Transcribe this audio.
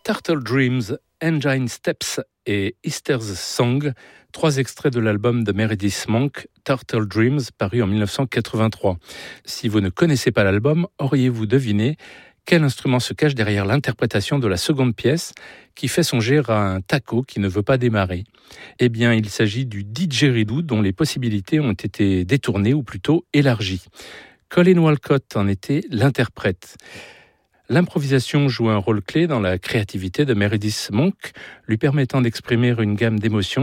Turtle Dreams, Engine Steps et Easter's Song, 3 extraits de l'album de Meredith Monk, Turtle Dreams, paru en 1983. Si vous ne connaissez pas l'album, auriez-vous deviné quel instrument se cache derrière l'interprétation de la seconde pièce qui fait songer à un taco qui ne veut pas démarrer? Eh bien, il s'agit du didgeridoo dont les possibilités ont été détournées ou plutôt élargies. Colin Walcott en était l'interprète. L'improvisation joue un rôle clé dans la créativité de Meredith Monk, lui permettant d'exprimer une gamme d'émotions